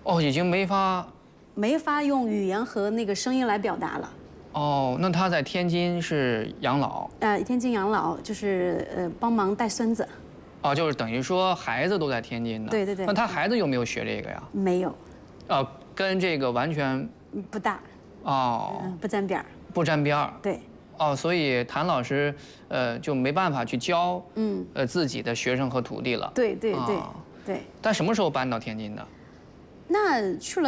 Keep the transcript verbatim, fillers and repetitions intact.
哦，已经没法没法用语言和那个声音来表达了。 哦，那他在天津是养老？ 呃，天津养老就是呃帮忙带孙子。 哦，就是等于说孩子都在天津呢。 对对对。 那他孩子有没有学这个呀？ 没有。 哦，跟这个完全不大。 哦。 嗯，不沾边儿。 不沾边儿。 对。 哦，所以谭老师呃就没办法去教嗯呃自己的学生和徒弟了。 对对对对。 但什么时候搬到天津的？ 那去了。